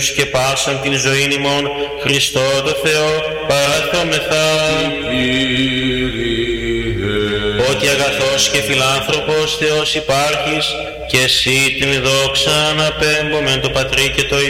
και πάσαν την ζωήν ημών Χριστό το Θεό παραθόμεθα. Ότι αγαθός και φιλάνθρωπος Θεός υπάρχεις και εσύ την δόξα αναπέμπομεν το Πατρί και το